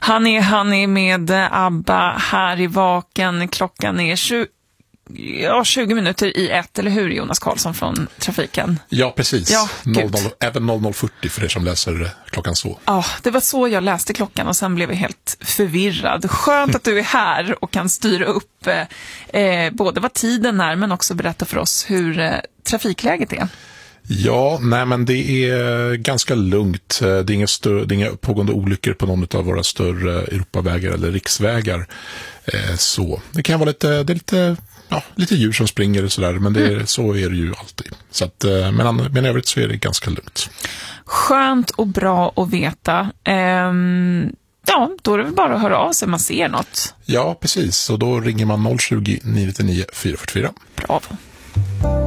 Honey med ABBA här i Vaken. Klockan är 20 minuter i 1, eller hur, Jonas Karlsson från Trafiken? Ja, precis. Ja, även 00:40 för er som läser klockan så. Ja, det var så jag läste klockan och sen blev jag helt förvirrad. Skönt att du är här och kan styra upp både vad tiden är men också berätta för oss hur trafikläget är. Ja, nej, men det är ganska lugnt. Det är inga pågående olyckor på någon av våra större Europavägar eller riksvägar. Så det kan vara lite djur som springer och sådär, men så är det ju alltid. Så att, men i övrigt så är det ganska lugnt. Skönt och bra att veta. Ja, då är det väl bara att höra av sig om man ser något. Ja, precis. Och då ringer man 020 999 444. Bravo.